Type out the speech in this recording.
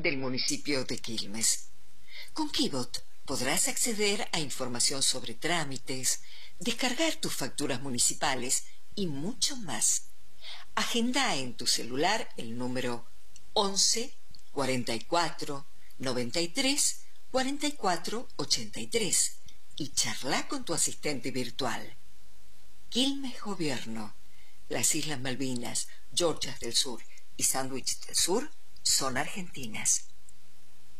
del municipio de Quilmes. Con Kibot podrás acceder a información sobre trámites, descargar tus facturas municipales y mucho más. Agenda en tu celular el número 11 44 93 44 83 y charla con tu asistente virtual. Quilmes Gobierno. Las Islas Malvinas, Georgias del Sur y Sandwich del Sur son argentinas.